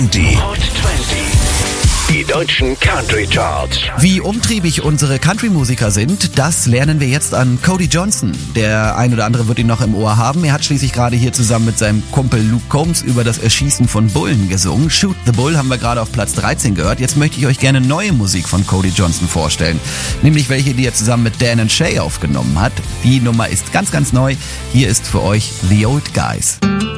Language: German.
Die Hot 20. Die deutschen Country Charts. Wie umtriebig unsere Country-Musiker sind, das lernen wir jetzt an Cody Johnson. Der ein oder andere wird ihn noch im Ohr haben. Er hat schließlich gerade hier zusammen mit seinem Kumpel Luke Combs über das Erschießen von Bullen gesungen. Shoot the Bull haben wir gerade auf Platz 13 gehört. Jetzt möchte ich euch gerne neue Musik von Cody Johnson vorstellen. Nämlich welche, die er zusammen mit Dan and Shay aufgenommen hat. Die Nummer ist ganz, ganz neu. Hier ist für euch The Old Guys.